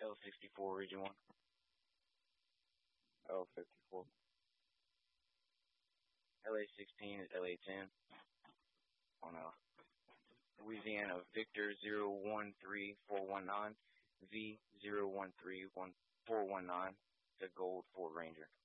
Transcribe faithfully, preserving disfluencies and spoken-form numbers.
L sixty-four Region one. L fifty-four. L A sixteen is L A ten. On uh, Louisiana, Victor zero one three four one nine, V zero one three one four one nine, the Gold Ford Ranger.